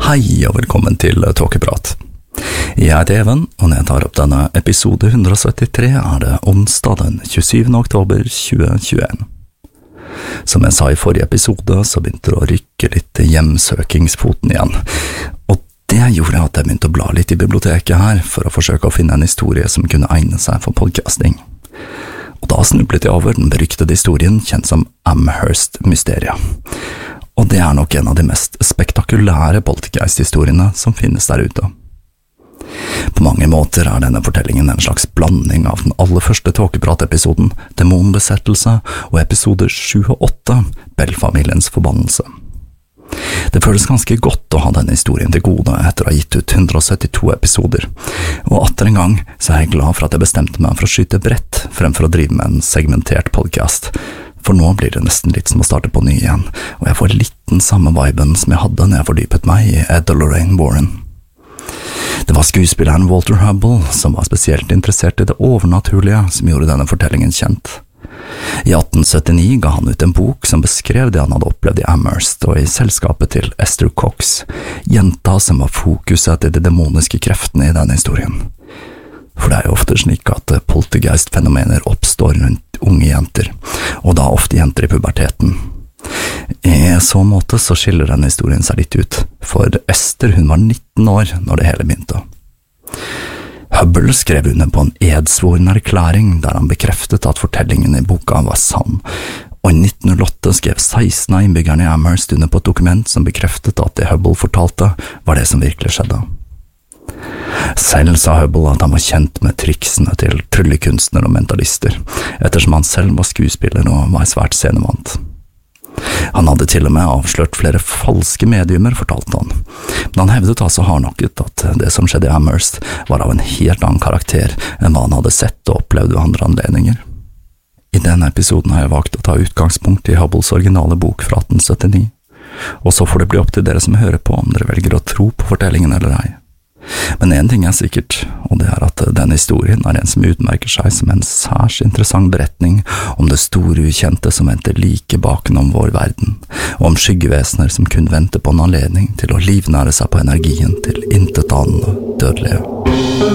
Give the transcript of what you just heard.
Hei og velkommen til Tåkeprat. Jeg heter Even, og når jeg tar opp denne episode 173 det onsdag den 27. oktober 2021. Som jeg sa i forrige episode, så begynte det å rykke litt hjemsøkingsfoten igjen. Og det gjorde at jeg begynte å bla litt i biblioteket her, for å forsøke å finne en historie som kunne egne seg for podcasting. Og da snublet jeg over den beryktede historien kjent som Amherst-mysteriet. Og det nok en av de mest spektakulære poltergeist-historiene som finnes der ute. På mange måter denne fortellingen en slags blanding av den aller første Tåkeprat-episoden, Demonbesettelse, og episode 7 og 8, Bell-familiens forbannelse. Det føles ganske godt å ha denne historien til gode etter å ha gitt ut 172 episoder, og atter en gang så jeg glad for at jeg bestemte meg for å skyte bredt fremfor å drive med en segmentert podcast. For nå blir det nesten litt som å starte på ny igjen, og jeg får litt den samme viben som jeg hadde når jeg fordypet meg i Ed og Lorraine Warren. Det var skuespilleren Walter Hubble som var spesielt interessert i det overnaturlige som gjorde denne fortellingen kjent. I 1879 ga han ut en bok som beskrev det han hadde opplevd i Amherst og i selskapet til Esther Cox, jenta som var fokuset til de demoniske kreftene i denne historien. For det jo ofte slik at poltergeist-fenomener oppstår rundt unge jenter, og da ofte jenter i puberteten. I så måte så skiller denne historien seg litt ut, for Esther hun var 19 år når det hele begynte. Hubble skrev under på en edsvoren erklæring der han bekreftet at fortellingen i boka var sann, og i 1908 skrev 16 av innbyggerne i Amherst under på et dokument som bekreftet at det Hubble fortalte var det som virkelig skjedde. Selv sa Hubble at han var kjent med triksene til tryllekunstnere og mentalister, ettersom han selv var skuespiller og var svært scenevant. Han hadde til og med avslørt flere falske mediumer, fortalte han, men han hevdet altså hardnakket at det som skjedde i Amherst var av en helt annen karakter enn hva han hadde sett og opplevd ved andre anledninger. I denne episoden har jeg valgt å ta utgangspunkt i Hubbles originale bok fra 1879, og så får det bli opp til dere som hører på om dere velger å tro på fortellingen eller ei. Men en ting sikkert, og det at denne historien en som utmerker seg som en særs interessant beretning om det store ukjente som venter like bakenom vår verden, og om skyggevesener som kun venter på en anledning til å livnære seg på energien til intetanende dødelige.